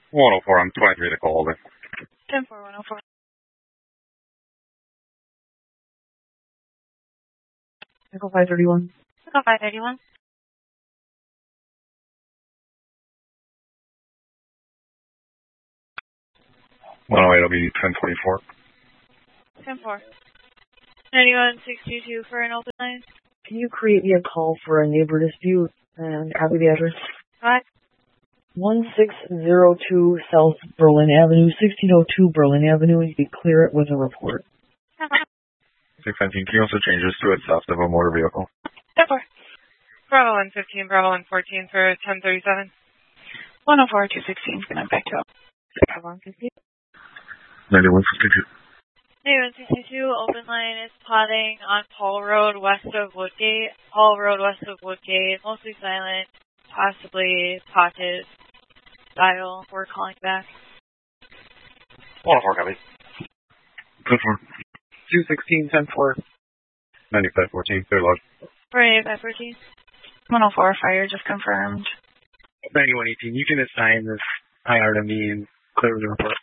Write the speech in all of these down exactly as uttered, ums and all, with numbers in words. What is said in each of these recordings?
one oh four, I'm twenty-three to call holding. ten four, one oh four. Echo five thirty-one. Echo five thirty-one. one oh eight, I'll be ten twenty-four. ten four. ninety-one sixty-two for an open line. Can you create me a call for a neighbor dispute and copy the address? What? one six zero two South Berlin Avenue, sixteen oh two Berlin Avenue, and you can clear it with a report. six nineteen, can you also change this to it south of a motor vehicle? ten four. Bravo one fifteen, Bravo one fourteen for ten thirty-seven. one oh four, two sixteen, can I back to up? Bravo one fifteen. ninety-one fifty-two. ninety-one sixty-two, open line is plotting on Paul Road west of Woodgate. Paul Road west of Woodgate, mostly silent, possibly potted. Dial, we're calling back. one oh four, copy. ten four. two sixteen, ten four. ninety-five fourteen, clear log. For ninety-five fourteen. one oh four, fire just confirmed. ninety-one eighteen, you can assign this I R to me and clear the report.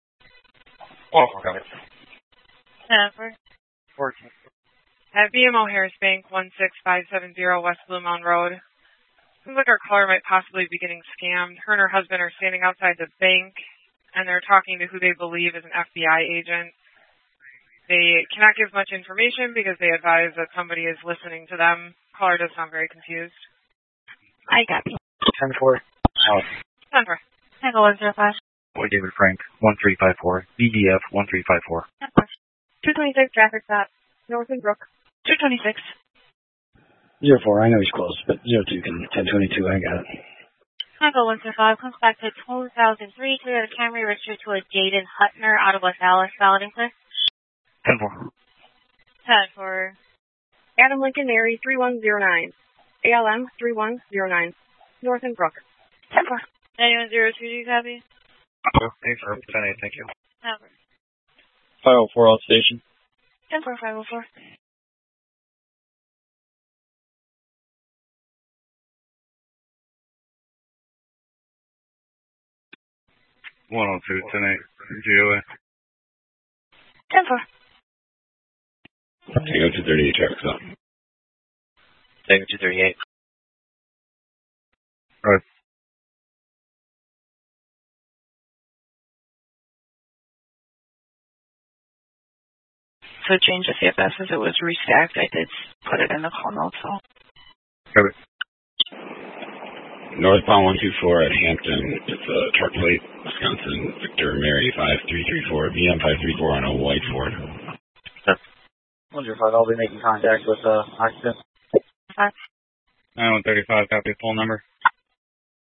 one oh four, copy. ten four. fourteen. At B M O Harris Bank, one six five seven zero West Blue Mountain Road. Seems like our caller might possibly be getting scammed. Her and her husband are standing outside the bank, and they're talking to who they believe is an F B I agent. They cannot give much information because they advise that somebody is listening to them. Caller does sound very confused. I copy. ten four. Alex. ten four. Echo one zero five. Boy David Frank, one three five four. B D F, one three five four. two twenty-six, traffic stop. North and Brook. two twenty-six. Zero four, I know he's close, but zero two can ten twenty-two, I got it. Echo one zero five comes back to two thousand three, clear the Camry registered to a Jaden Hutner out of West Dallas, valid and clear. ten four. ten for Adam Lincoln Mary, three one zero nine. A L M, three one zero nine. North and Brook. ten four. ninety-one zero two, do you copy? Oh, thanks, sir. ten eight, thank you. ten four. five oh four, out station. ten four, five oh four. one oh two, ten eight, G O A. ten four. Tango two thirty-eight, traffic's up. Tango two thirty-eight. All right. So change the C F S as it was restacked. I did put it in the call notes, so. Copy. Northbound one two four at Hampton. It's a truck plate, Wisconsin, Victor Mary five three three four, V M five three four on a white Ford. one zero five, I'll be making contact with uh, occupant. nine one thirty-five, copy, full number.